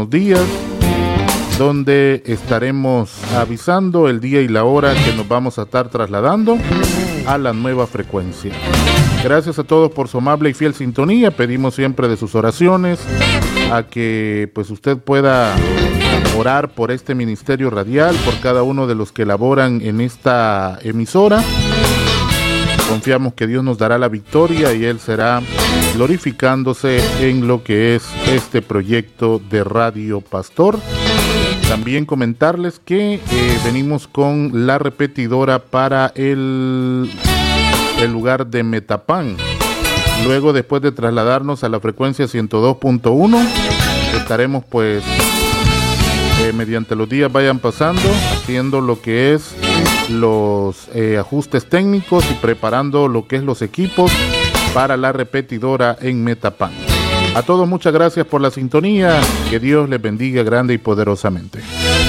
próximos días, donde estaremos avisando el día y la hora que nos vamos a estar trasladando a la nueva frecuencia. Gracias a todos por su amable y fiel sintonía. Pedimos siempre de sus oraciones, a que pues usted pueda orar por este ministerio radial, por cada uno de los que laboran en esta emisora. Confiamos que Dios nos dará la victoria y Él será glorificándose en lo que es este proyecto de Radio Pastor. También comentarles que venimos con la repetidora para el lugar de Metapán. Luego, después de trasladarnos a la frecuencia 102.1, estaremos pues mediante los días vayan pasando, haciendo lo que es los ajustes técnicos y preparando lo que es los equipos para la repetidora en Metapán. A todos muchas gracias por la sintonía, que Dios les bendiga grande y poderosamente.